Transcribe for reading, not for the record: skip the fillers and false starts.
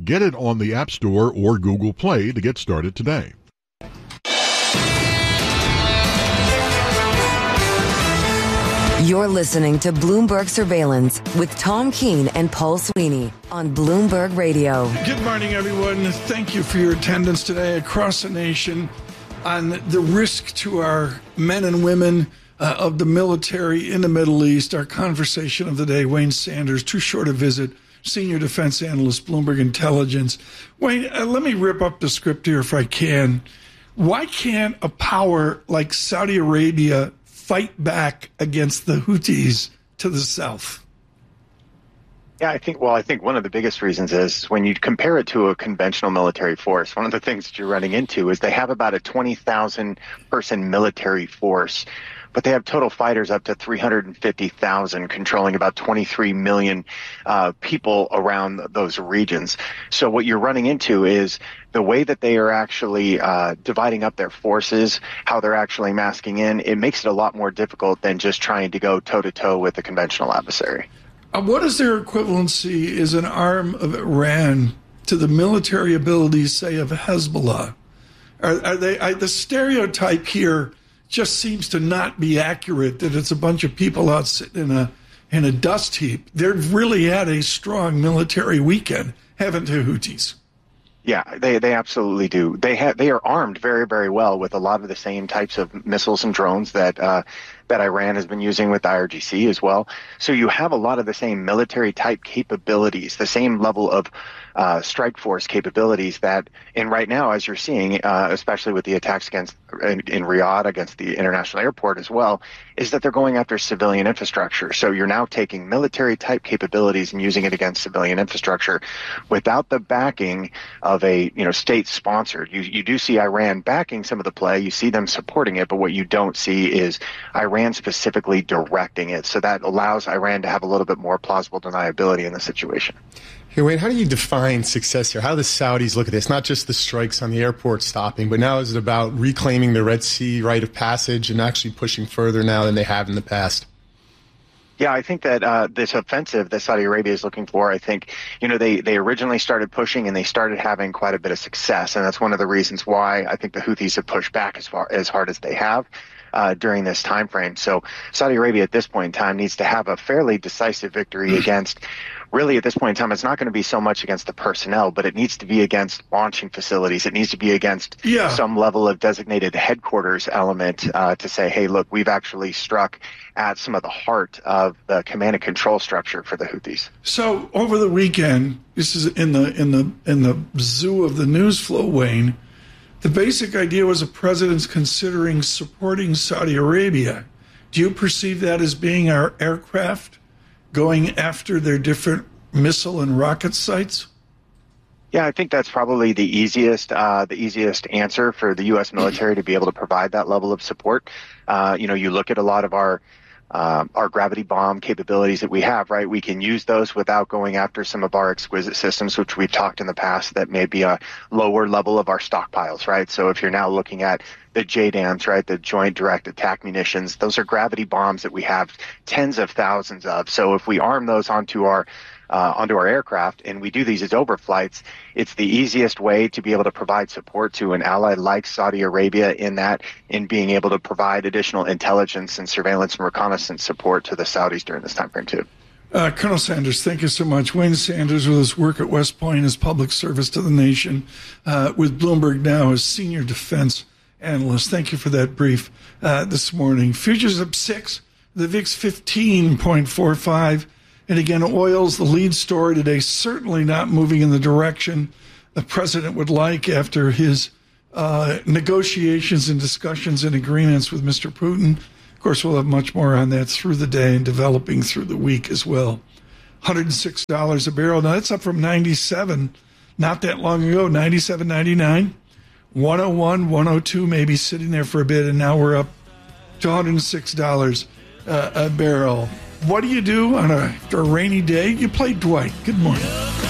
Get it on the App Store or Google Play to get started today. You're listening to Bloomberg Surveillance with Tom Keene and Paul Sweeney on Bloomberg Radio. Good morning, everyone. Thank you for your attendance today across the nation on the risk to our men and women of the military in the Middle East. Our conversation of the day, Wayne Sanders, too short a visit, Senior Defense Analyst, Bloomberg Intelligence. Wayne, let me rip up the script here if I can. Why can't a power like Saudi Arabia fight back against the Houthis to the south? Yeah, I think one of the biggest reasons is when you compare it to a conventional military force, one of the things that you're running into is they have about a 20,000 person military force, but they have total fighters up to 350,000, controlling about 23 million people around those regions. So what you're running into is the way that they are actually dividing up their forces, how they're actually masking in, it makes it a lot more difficult than just trying to go toe-to-toe with a conventional adversary. What is their equivalency as an arm of Iran to the military abilities, say, of Hezbollah? Are they? The stereotype here just seems to not be accurate, that it's a bunch of people out sitting in a dust heap. They've really had a strong military weekend, haven't the Houthis? Yeah, they absolutely do. They are armed very, very well with a lot of the same types of missiles and drones that Iran has been using with the IRGC as well. So you have a lot of the same military type capabilities, the same level of strike force capabilities that, and right now, as you're seeing, especially with the attacks in Riyadh against the international airport as well, is that they're going after civilian infrastructure. So you're now taking military type capabilities and using it against civilian infrastructure without the backing of a state sponsored. You do see Iran backing some of the play. You see them supporting it, but what you don't see is Iran specifically directing it. So that allows Iran to have a little bit more plausible deniability in the situation. Hey, Wayne, how do you define success here? How do the Saudis look at this? Not just the strikes on the airport stopping, but now is it about reclaiming the Red Sea rite of passage and actually pushing further now than they have in the past? Yeah, I think that this offensive that Saudi Arabia is looking for, I think, they originally started pushing and they started having quite a bit of success. And that's one of the reasons why I think the Houthis have pushed back as hard as they have during this time frame. So Saudi Arabia at this point in time needs to have a fairly decisive victory against, really at this point in time, it's not going to be so much against the personnel, but it needs to be against launching facilities. It needs to be against some level of designated headquarters element to say, hey, look, we've actually struck at some of the heart of the command and control structure for the Houthis. So over the weekend, this is in the zoo of the news flow, Wayne, the basic idea was the president's considering supporting Saudi Arabia. Do you perceive that as being our aircraft going after their different missile and rocket sites? Yeah, I think that's probably the easiest answer for the U.S. military to be able to provide that level of support. You look at a lot of our gravity bomb capabilities that we have, right? We can use those without going after some of our exquisite systems, which we've talked in the past that may be a lower level of our stockpiles, right? So if you're now looking at the JDAMs, right, the Joint Direct Attack Munitions, those are gravity bombs that we have tens of thousands of. So if we arm those onto our aircraft and we do these as overflights, it's the easiest way to be able to provide support to an ally like Saudi Arabia in being able to provide additional intelligence and surveillance and reconnaissance support to the Saudis during this time frame too. Colonel Sanders, thank you so much. Wayne Sanders with his work at West Point, his public service to the nation, with Bloomberg now as Senior Defense Analyst. Thank you for that brief this morning. Futures up 6, the VIX 15.45. And again, oil's the lead story today, certainly not moving in the direction the president would like after his negotiations and discussions and agreements with Mr. Putin. Of course, we'll have much more on that through the day and developing through the week as well. $106 a barrel. Now, that's up from 97 not that long ago, 97.99. 101, 102, maybe sitting there for a bit, and now we're up to $106 a barrel. What do you do on a rainy day? You play Dwight. Good morning.